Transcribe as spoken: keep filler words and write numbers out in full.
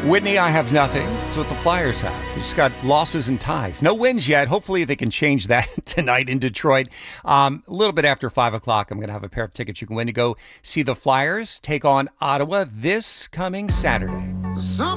Whitney, I have nothing. That's what the Flyers have. They just got losses and ties. No wins yet. Hopefully they can change that tonight in Detroit. Um, a little bit after five o'clock, I'm going to have a pair of tickets you can win to go see the Flyers take on Ottawa this coming Saturday.